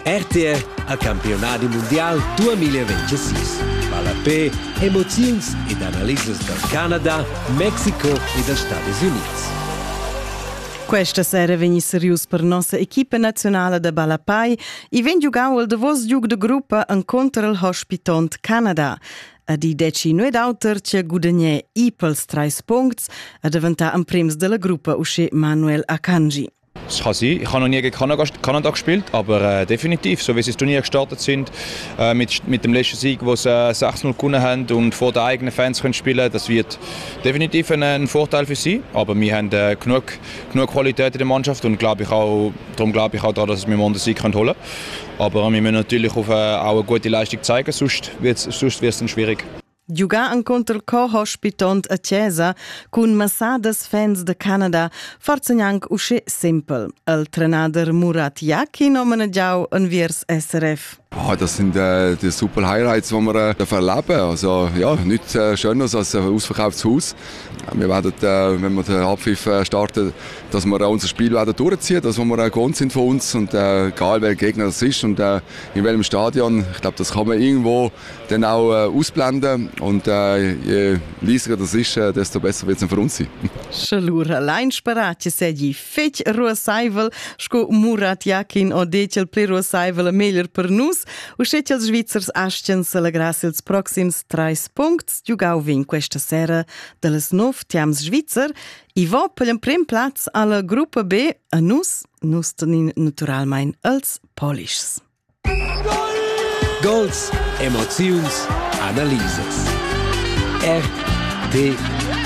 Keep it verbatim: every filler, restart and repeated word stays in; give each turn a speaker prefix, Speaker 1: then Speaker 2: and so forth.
Speaker 1: R T R al Campionati Mundial duemilaventisei. Vala P, emozions ed analises del Canada, Mexico e dels Stati Units.
Speaker 2: Questa sera vegni serius per nostra equipa nazionale de Balapai e ven giugau il davos giug de gruppa incontra il hospitant Canada. A di deci nued autor c'è gudagnè i pels treis punkts a diventare un prims della gruppa usce Manuel Akanji.
Speaker 3: Es kann sein. Ich habe noch nie gegen Kanada, Kanada gespielt, aber äh, definitiv, so wie sie das Turnier gestartet sind, äh, mit, mit dem letzten Sieg, wo sie äh, sechs null gewonnen haben und vor den eigenen Fans können spielen, das wird definitiv ein, ein Vorteil für sie. Aber wir haben äh, genug, genug Qualität in der Mannschaft und glaub ich auch, darum glaube ich auch daran, dass wir morgen den Sieg holen können. Aber wir müssen natürlich auf, äh, auch eine gute Leistung zeigen, sonst wird es dann schwierig.
Speaker 2: Giugar incontra il co-hospitant a Chiesa con massadas fans de Canada forza gnanc usce simpel. Il trenader Murat Yakin omenaggiau en viers S R F.
Speaker 4: Ja, das sind äh, die super Highlights, die wir äh, erleben. Also ja, nichts äh, Schöneres als ein ausverkauftes Haus. Wir werden, äh, wenn wir den Abpfiff äh, starten, dass wir äh, unser Spiel werden durchziehen, das, was wir äh, gewohnt sind von uns und äh, egal welcher Gegner das ist und äh, in welchem Stadion. Ich glaube, das kann man irgendwo dann auch äh, ausblenden und äh, je leiser das ist, äh, desto besser wird es für uns sein.
Speaker 2: Schalura allein sperati seggi fetch ruasaivel sco Murat Yakin o decel ple ruasaivel meglio per nus. O scetch als Schweizers astien se la gracia als proxims treis punkts giugau vin questa sera delles nov tiams Schweizer i vo per il prim platz alla gruppa B a nus, nus tenin naturalmein als Polischs.
Speaker 1: Goals, emozions, analises. R T